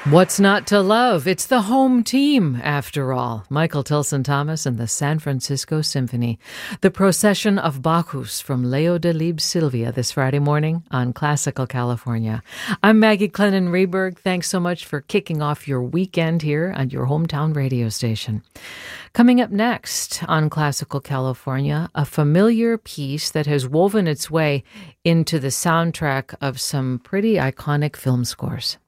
What's not to love? It's the home team, after all. Michael Tilson Thomas and the San Francisco Symphony. The Procession of Bacchus from Leo Delibes Sylvia this Friday morning on Classical California. I'm Maggie Clennon Rehberg. Thanks so much for kicking off your weekend here on your hometown radio station. Coming up next on Classical California, a familiar piece that has woven its way into the soundtrack of some pretty iconic film scores.